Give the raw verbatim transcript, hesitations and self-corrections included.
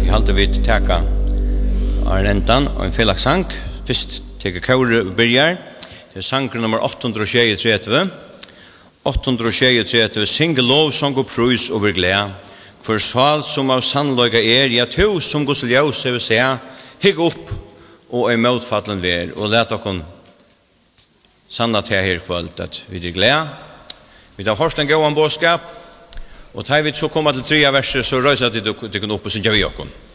Jeg halte vi til teka av rentan og en fellagssang. Først teka kaure byrjar. Det er sang nummer åtte hundre tjuetre. åtte hundre tjuetre, Singe lov, sång og prøys over glede. For sval som av sannløyga er, ja, to som gos ljøs, jeg vil se, higg opp og er motfattelen ver, og let okon sanna til her kvöld at vi er glede. Vi tar hørst en gåan bådskap, og tar vi så komma til tredje verset, så røyser de dere opp og synger vi okon.